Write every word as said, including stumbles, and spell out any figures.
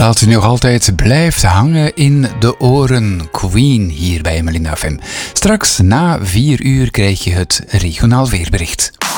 plaat die nog altijd blijft hangen in de oren. Queen hier bij Melinda F M. Straks na vier uur krijg je het regionaal weerbericht.